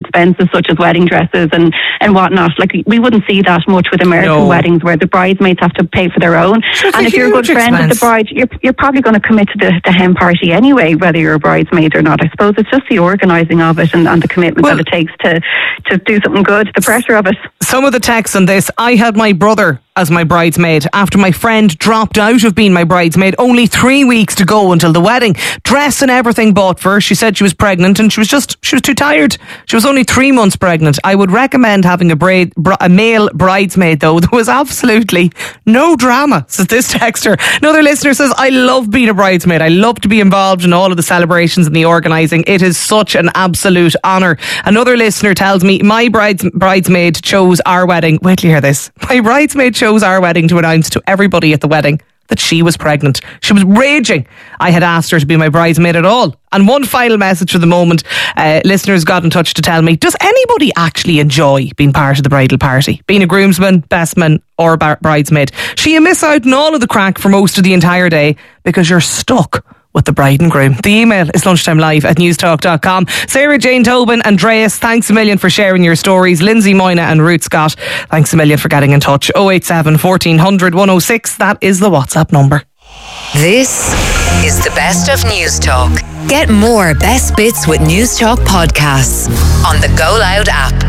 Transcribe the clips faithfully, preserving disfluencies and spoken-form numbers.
expenses such as wedding dresses and, and whatnot. Like, we wouldn't see that much with American No. weddings where the bridesmaids have to pay for their own. Sure, and if you're a good friend expense. of the bride, you're, you're probably going to commit to the, the hen party anyway, whether you're a bridesmaid or not. I suppose it's just the organising of it and, and the commitment well, that it takes to, to do something good, the pressure of it. Some of the texts on this: I had my brother as my bridesmaid after my friend dropped out of being my bridesmaid. Only three weeks to go until the wedding. Dress and everything bought for her. She said she was pregnant and she was just, she was too tired. She was only three months pregnant. I would recommend having a, braid, a male bridesmaid though. There was absolutely no drama, says this texter. Another listener says, I love being a bridesmaid. I love to be involved in all of the celebrations and the organising. It is such an absolute honour. Another listener tells me, my brides, bridesmaid chose our wedding. Wait till you hear this. My bridesmaid chose our wedding to announce to everybody at the wedding that she was pregnant. She was raging I had asked her to be my bridesmaid at all. And one final message for the moment. Uh, listeners got in touch to tell me, does anybody actually enjoy being part of the bridal party? Being a groomsman, bestman or bar- bridesmaid? So you miss out on all of the crack for most of the entire day because you're stuck with the bride and groom. The email is lunchtimelive at newstalk dot com. Sarah Jane Tobin, Andreas, thanks a million for sharing your stories. Lindsay Moyna and Ruth Scott, thanks a million for getting in touch. oh eight seven, fourteen hundred, one oh six, that is the WhatsApp number. This is the best of News Talk. Get more best bits with News Talk podcasts on the Go Loud app.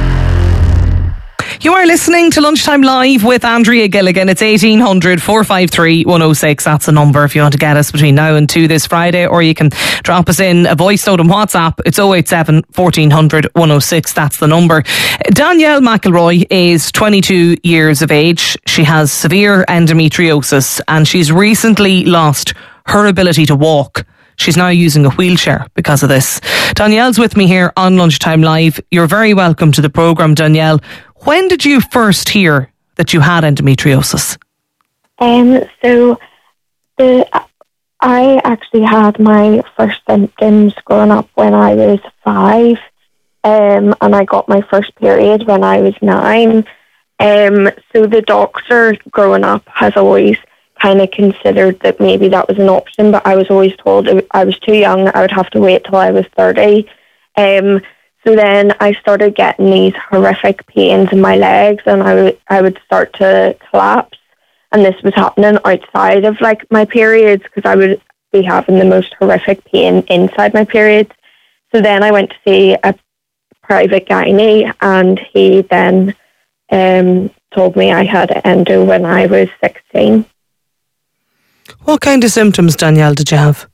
You are listening to Lunchtime Live with Andrea Gilligan. It's eighteen hundred, four five three, one oh six. That's the number if you want to get us between now and two this Friday, or you can drop us in a voice note on WhatsApp. It's oh eight seven, fourteen hundred, one oh six. That's the number. Danielle McElroy is twenty-two years of age. She has severe endometriosis and she's recently lost her ability to walk. She's now using a wheelchair because of this. Danielle's with me here on Lunchtime Live. You're very welcome to the programme, Danielle. When did you first hear that you had endometriosis? Um, so the I actually had my first symptoms growing up when I was five, um, and I got my first period when I was nine. Um, so the doctor growing up has always kind of considered that maybe that was an option, but I was always told I was too young. I would have to wait till I was thirty. Um, So then I started getting these horrific pains in my legs and I would, I would start to collapse. And this was happening outside of like my periods because I would be having the most horrific pain inside my periods. So then I went to see a private gynae and he then um, told me I had endo when I was sixteen. What kind of symptoms, Danielle, did you have?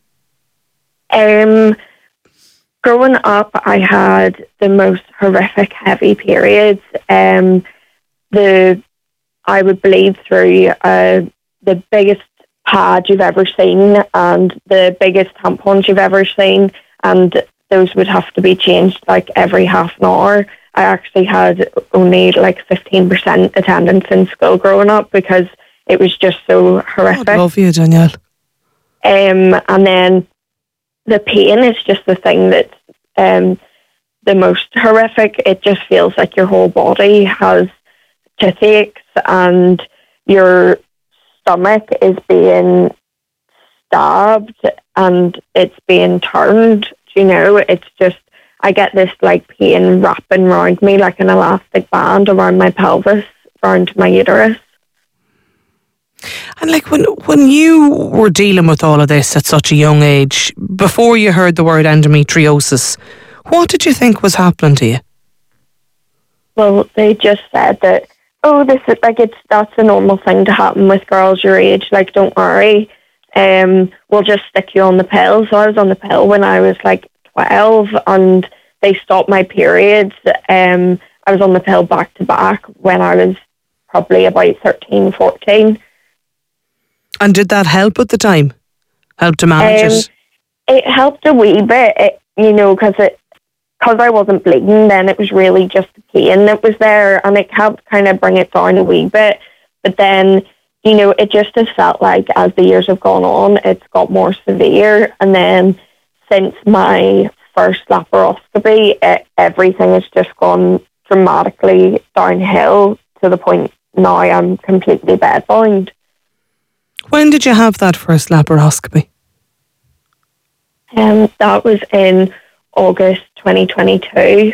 Um... Growing up, I had the most horrific heavy periods. Um, the I would bleed through uh, the biggest pad you've ever seen and the biggest tampons you've ever seen, and those would have to be changed like every half an hour. I actually had only like fifteen percent attendance in school growing up because it was just so horrific. I love you, Danielle. Um, and then the pain is just the thing that's um, the most horrific. It just feels like your whole body has toothaches and your stomach is being stabbed and it's being turned. You know, it's just, I get this like pain wrapping around me like an elastic band around my pelvis, around my uterus. And like when when you were dealing with all of this at such a young age, before you heard the word endometriosis, what did you think was happening to you? Well, they just said that, oh, this is like, it's, that's a normal thing to happen with girls your age. Like, don't worry. Um, we'll just stick you on the pill. So I was on the pill when I was like twelve and they stopped my periods. Um, I was on the pill back to back when I was probably about thirteen, fourteen. And did that help at the time? Help to manage um, it? It helped a wee bit, it, you know, because it, because I wasn't bleeding then, it was really just the pain that was there and it helped kind of bring it down a wee bit. But then, you know, it just has felt like as the years have gone on, it's got more severe. And then since my first laparoscopy, it, everything has just gone dramatically downhill to the point now I'm completely bedbound. When did you have that first laparoscopy? Um, that was in August twenty twenty-two.